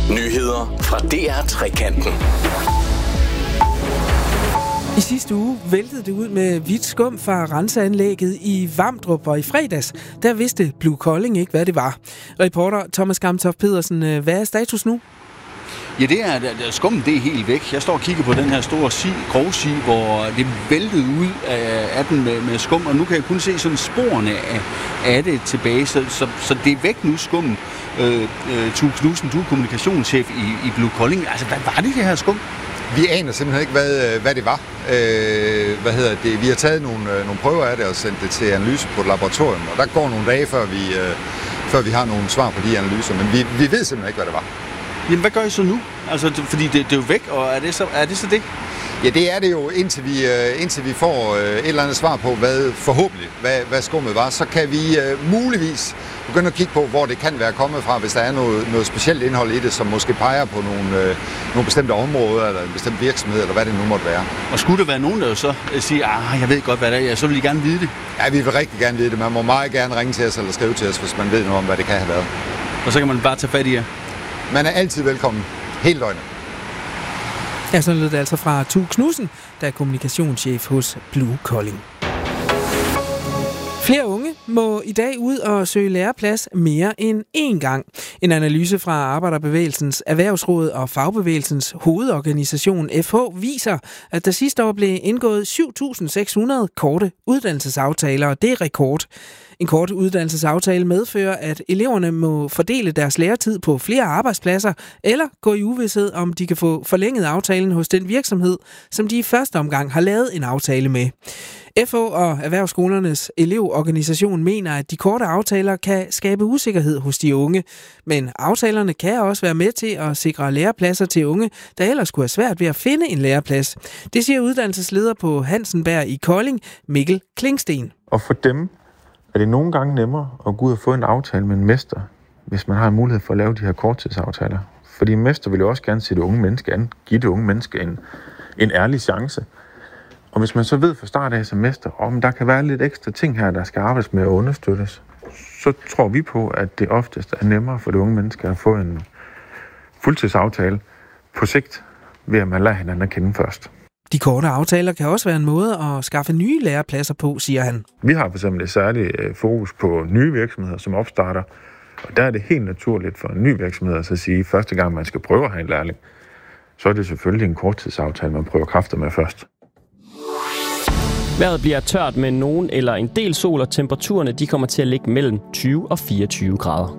Nyheder fra DR Trekanten. I sidste uge væltede det ud med hvidt skum fra renseanlægget i Vamdrup, og i fredags, der vidste Blue Kolding ikke, hvad det var. Reporter Thomas Gamtoft Pedersen, hvad er status nu? Ja, det er skummen, det er helt væk. Jeg står og kigger på den her store grovsi, hvor det væltede ud af den med skum, og nu kan jeg kun se sådan sporene af det tilbage, så det er væk nu, skummen. Tue Knudsen, du er kommunikationschef i Blue Kolding. Altså, hvad var det her skum? Vi aner simpelthen ikke, hvad det var. Vi har taget nogle prøver af det og sendt det til analyse på et laboratorium, og der går nogle dage, før vi har nogle svar på de analyser, men vi ved simpelthen ikke, hvad det var. Jamen, hvad gør I så nu? Altså, fordi det er jo væk, og er det så det? Ja, det er det jo, indtil vi får et eller andet svar på, hvad skummet var. Så kan vi muligvis begynde at kigge på, hvor det kan være kommet fra, hvis der er noget specielt indhold i det, som måske peger på nogle bestemte områder, eller en bestemt virksomhed, eller hvad det nu måtte være. Og skulle der være nogen, der jo så siger, jeg ved godt, hvad det er, så vil I gerne vide det? Ja, vi vil rigtig gerne vide det. Man må meget gerne ringe til os, eller skrive til os, hvis man ved noget om, hvad det kan have været. Og så kan man bare tage fat i jer? Man er altid velkommen. Hele døgnet. Ja, sådan lød det altså fra Tue Knudsen, der er kommunikationschef hos Blue Kolding. Flere unge må i dag ud og søge læreplads mere end én gang. En analyse fra Arbejderbevægelsens Erhvervsråd og Fagbevægelsens hovedorganisation FH viser, at der sidste år blev indgået 7.600 korte uddannelsesaftaler, og det er rekord. En kort uddannelsesaftale medfører, at eleverne må fordele deres læretid på flere arbejdspladser, eller gå i uvished, om de kan få forlænget aftalen hos den virksomhed, som de i første omgang har lavet en aftale med. FH og Erhvervsskolernes elevorganisation mener, at de korte aftaler kan skabe usikkerhed hos de unge. Men aftalerne kan også være med til at sikre lærepladser til unge, der ellers skulle have svært ved at finde en læreplads. Det siger uddannelsesleder på Hansenberg i Kolding, Mikkel Klingsten. Og for dem er det nogle gange nemmere at gå ud og få en aftale med en mester, hvis man har en mulighed for at lave de her korttidsaftaler. Fordi en mester vil jo også gerne se det unge menneske an, give det unge menneske en ærlig chance. Og hvis man så ved fra start af som mester, om der kan være lidt ekstra ting her, der skal arbejdes med og understøttes, så tror vi på, at det oftest er nemmere for det unge menneske at få en fuldtidsaftale på sigt, ved at man lader hinanden at kende først. De korte aftaler kan også være en måde at skaffe nye lærepladser på, siger han. Vi har for eksempel et særligt fokus på nye virksomheder, som opstarter. Og der er det helt naturligt for en ny virksomhed at sige, at første gang man skal prøve at have en lærling, så er det selvfølgelig en korttidsaftale, man prøver kræfter med først. Vejret bliver tørt med nogen eller en del sol, og temperaturerne de kommer til at ligge mellem 20 og 24 grader.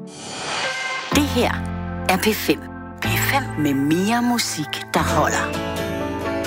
Det her er P5. P5 med mere musik, der holder.